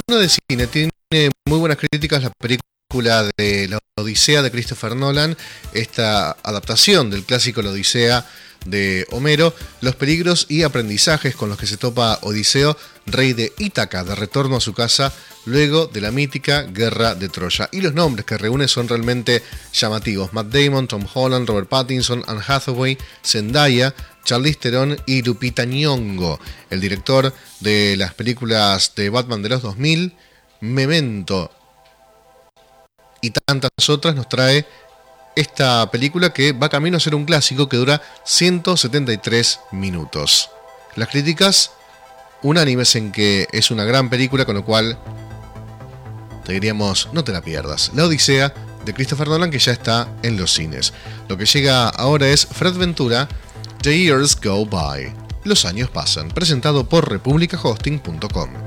Hablando de cine, tiene muy buenas críticas la película de La Odisea de Christopher Nolan, esta adaptación del clásico La Odisea de Homero, los peligros y aprendizajes con los que se topa Odiseo, rey de Ítaca, de retorno a su casa luego de la mítica guerra de Troya. Y los nombres que reúne son realmente llamativos: Matt Damon, Tom Holland, Robert Pattinson, Anne Hathaway, Zendaya, Charlize Theron y Lupita Nyong'o. El director de las películas de Batman de los 2000, Memento y tantas otras nos trae esta película que va camino a ser un clásico que dura 173 minutos. Las críticas unánimes en que es una gran película, con lo cual te diríamos no te la pierdas. La Odisea de Christopher Nolan, que ya está en los cines. Lo que llega ahora es Fred Ventura, The Years Go By. Los años pasan, presentado por republicahosting.com.